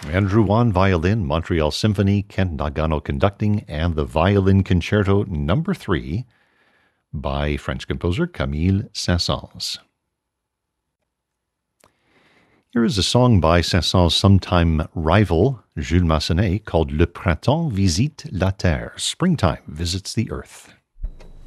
Andrew Wan, violin, Montreal Symphony, Kent Nagano conducting, and the Violin Concerto No. 3 by French composer Camille Saint-Saëns. Here is a song by Saint-Saëns' sometime rival, Jules Massenet, called Le Printemps visite la Terre. Springtime visits the Earth.